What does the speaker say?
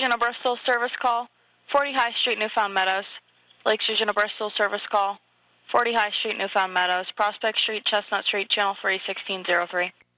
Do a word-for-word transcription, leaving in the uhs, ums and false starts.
Region of Bristol service call, forty High Street, Newfound Meadows. Lakes Region of Bristol service call, forty High Street, Newfound Meadows. Prospect Street, Chestnut Street, Channel three, sixteen oh three.